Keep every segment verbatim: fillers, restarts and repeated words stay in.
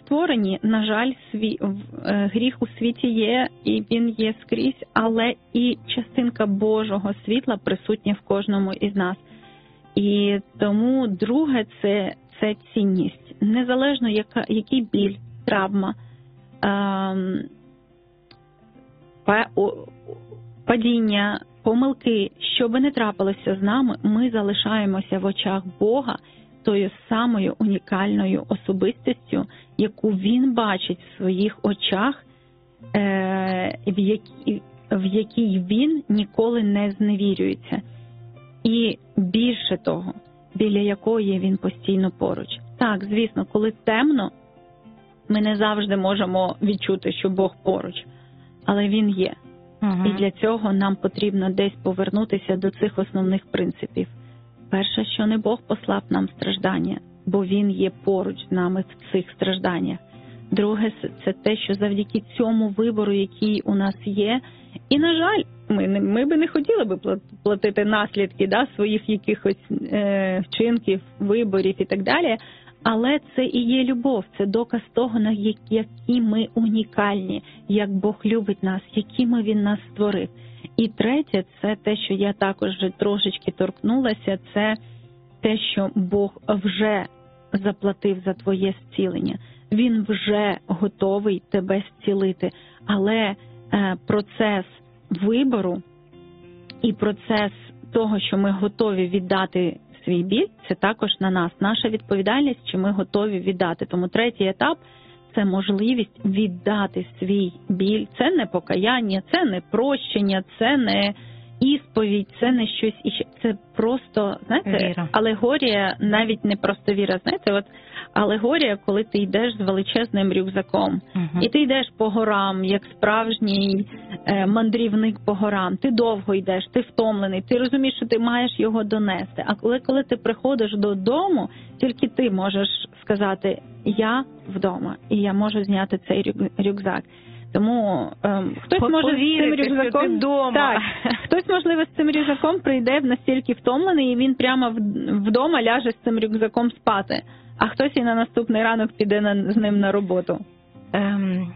створені. На жаль, сві... гріх у світі є, і він є скрізь, але і частинка Божого світла присутня в кожному із нас. І тому друге – це, це цінність. Незалежно, яка, який біль, травма, ем, падіння, помилки, що би не трапилося з нами, ми залишаємося в очах Бога тою самою унікальною особистістю, яку Він бачить в своїх очах, е, в, якій, в якій Він ніколи не зневірюється. І більше того, біля якої Він постійно поруч. Так, звісно, коли темно, ми не завжди можемо відчути, що Бог поруч, але Він є. Угу. І для цього нам потрібно десь повернутися до цих основних принципів. Перше, що не Бог послав нам страждання, бо Він є поруч з нами в цих стражданнях. Друге, це те, що завдяки цьому вибору, який у нас є, і, на жаль, ми, не, ми би не хотіли би платити наслідки да, своїх якихось е, вчинків, виборів і так далі, але це і є любов, це доказ того, на які ми унікальні, як Бог любить нас, якими Він нас створив. І третє, це те, що я також вже трошечки торкнулася, це те, що Бог вже заплатив за твоє зцілення. Він вже готовий тебе зцілити, але е, процес вибору і процес того, що ми готові віддати свій біль, це також на нас. Наша відповідальність, чи ми готові віддати. Тому третій етап – це можливість віддати свій біль. Це не покаяння, це не прощення, це не ісповідь, це не щось іще. Це просто, знаєте, віра. Алегорія, навіть не просто віра. Знаєте, от алегорія, коли ти йдеш з величезним рюкзаком, угу. і ти йдеш по горам, як справжній е, мандрівник по горам. Ти довго йдеш, ти втомлений, ти розумієш, що ти маєш його донести. А коли, коли ти приходиш додому, тільки ти можеш сказати «я вдома, і я можу зняти цей рюкзак». Тому ем, хтось може з цим рюкзаком так, хтось, можливо, з цим рюкзаком прийде настільки втомлений, і він прямо вдома ляже з цим рюкзаком спати, а хтось і на наступний ранок піде на, з ним на роботу. Ем,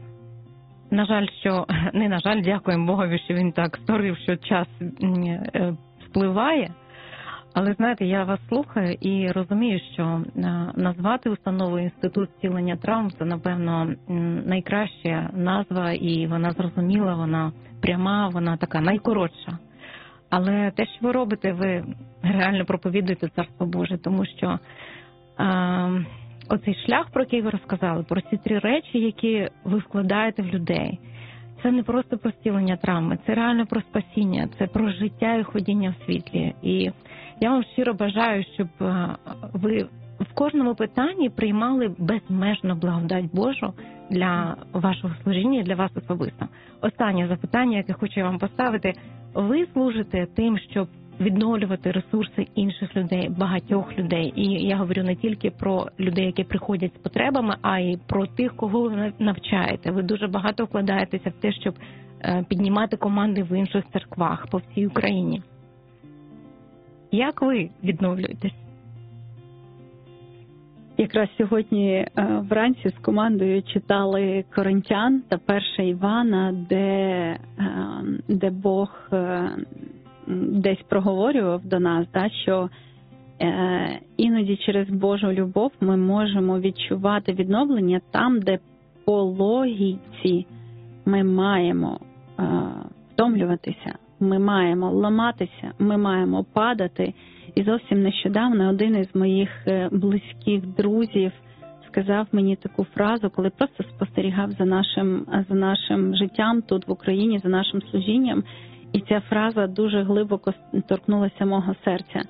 на жаль, що не на жаль, дякуємо Богові, що він так створив, що час е, спливає. Але, знаєте, я вас слухаю і розумію, що назвати установу Інститут зцілення травм – це, напевно, найкраща назва, і вона зрозуміла, вона пряма, вона така найкоротша. Але те, що ви робите, ви реально проповідуєте Царство Боже, тому що е, оцей шлях, про який ви розказали, про ці три речі, які ви вкладаєте в людей, це не просто про зцілення травми, це реально про спасіння, це про життя і ходіння в світлі. І я вам щиро бажаю, щоб ви в кожному питанні приймали безмежну благодать Божу для вашого служіння, для вас особисто. Останнє запитання, яке хочу вам поставити. Ви служите тим, щоб відновлювати ресурси інших людей, багатьох людей. І я говорю не тільки про людей, які приходять з потребами, а й про тих, кого ви навчаєте. Ви дуже багато вкладаєтеся в те, щоб піднімати команди в інших церквах по всій Україні. Як ви відновлюєтесь? Якраз сьогодні вранці з командою читали Коринтян та перше Івана, де, де Бог десь проговорював до нас, да, що іноді через Божу любов ми можемо відчувати відновлення там, де по логіці ми маємо втомлюватися, ми маємо ламатися, ми маємо падати. І зовсім нещодавно один із моїх близьких друзів сказав мені таку фразу, коли просто спостерігав за нашим, за нашим життям тут в Україні, за нашим служінням. І ця фраза дуже глибоко торкнулася мого серця.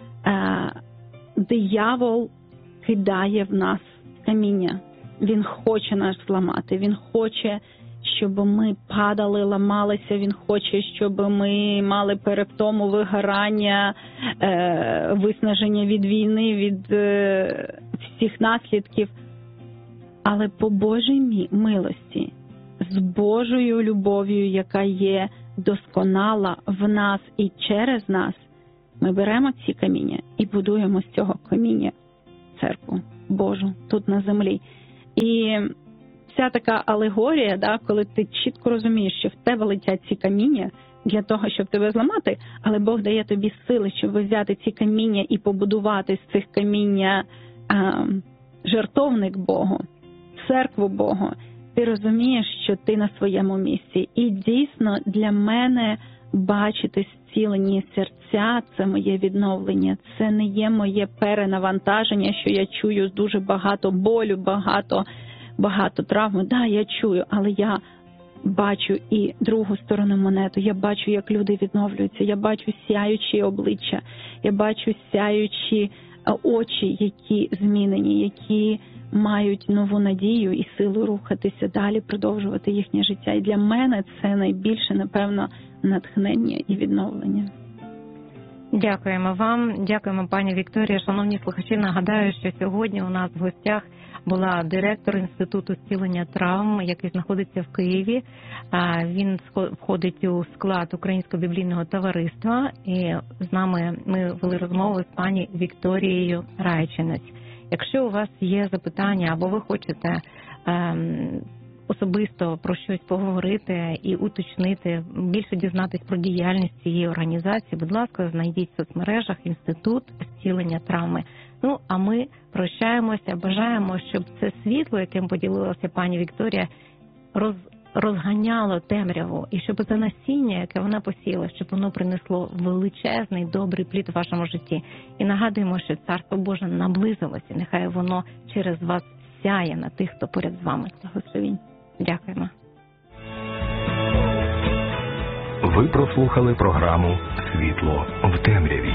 Диявол кидає в нас каміння. Він хоче нас зламати, він хоче, щоб ми падали, ламалися, він хоче, щоб ми мали перевтому, вигорання, виснаження від війни, від всіх наслідків. Але по Божій милості, з Божою любов'ю, яка є досконала в нас і через нас, ми беремо ці каміння і будуємо з цього каміння церкву Божу тут на землі. І ця така алегорія, да, коли ти чітко розумієш, що в тебе летять ці каміння для того, щоб тебе зламати, але Бог дає тобі сили, щоб взяти ці каміння і побудувати з цих каміння а, жертовник Богу, церкву Богу. Ти розумієш, що ти на своєму місці. І дійсно для мене бачити зцілені серця – це моє відновлення. Це не є моє перенавантаження, що я чую дуже багато болю, багато, багато травми. Да, я чую, але я бачу і другу сторону монету. Я бачу, як люди відновлюються. Я бачу сяючі обличчя. Я бачу сяючі очі, які змінені, які мають нову надію і силу рухатися далі, продовжувати їхнє життя. І для мене це найбільше, напевно, натхнення і відновлення. Дякуємо вам, дякуємо, пані Вікторія. Шановні слухачі, нагадаю, що сьогодні у нас в гостях була директор Інституту зцілення травм, який знаходиться в Києві. Він входить у склад Українського біблійного товариства. І з нами ми вели розмову з пані Вікторією Райчинець. Якщо у вас є запитання або ви хочете ем, особисто про щось поговорити і уточнити, більше дізнатись про діяльність цієї організації, будь ласка, знайдіть в соцмережах Інститут зцілення травми. Ну, а ми прощаємося, бажаємо, щоб це світло, яким поділилася пані Вікторія, роз, розганяло темряву, і щоб це насіння, яке вона посіяла, щоб воно принесло величезний, добрий плід у вашому житті. І нагадуємо, що Царство Боже наблизилося, нехай воно через вас сяє на тих, хто поряд з вами. Благословінь. Дякуємо. Ви прослухали програму «Світло в темряві».